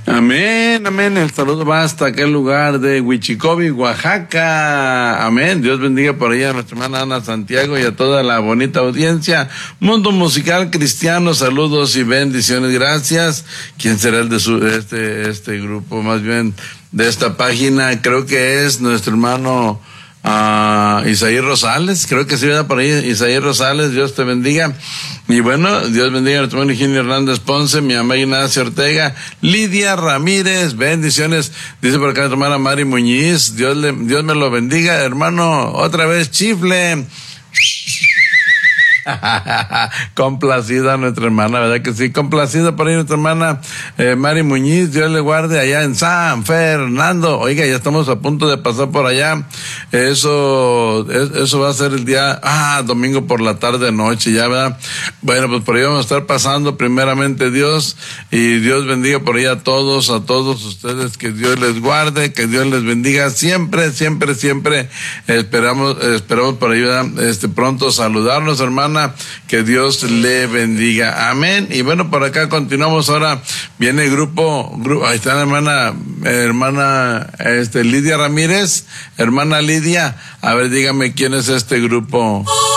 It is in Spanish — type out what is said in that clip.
Amén, amén. El saludo va hasta aquel lugar de Huichicobi, Oaxaca. Amén. Dios bendiga por allá a nuestra hermana Ana Santiago y a toda la bonita audiencia. Mundo Musical Cristiano, saludos y bendiciones. Gracias. ¿Quién será el de este grupo? Más bien de esta página. Creo que es nuestro hermano Isaí Rosales, creo que sí, ¿verdad? Por ahí, Isaí Rosales, Dios te bendiga. Y bueno, Dios bendiga a nuestro hermano Eugenio Hernández Ponce, mi mamá Ignacia Ortega, Lidia Ramírez, bendiciones. Dice por acá nuestra hermana Mari Muñiz, Dios me lo bendiga, hermano, otra vez chifle. Complacida nuestra hermana, ¿verdad que sí? Complacida por ahí nuestra hermana Mari Muñiz, Dios le guarde allá en San Fernando. Oiga, ya estamos a punto de pasar por allá. Eso va a ser el día, domingo por la tarde noche, ya, ¿verdad? Bueno, pues por ahí vamos a estar pasando primeramente Dios, y Dios bendiga por ahí a todos ustedes, que Dios les guarde, que Dios les bendiga siempre, siempre, siempre. Esperamos por ahí, ¿verdad? Pronto saludarnos, hermana. Que Dios le bendiga. Amén. Y bueno, por acá continuamos. Ahora viene el grupo, ahí está la hermana Lidia Ramírez. Hermana Lidia, a ver, dígame quién es este grupo.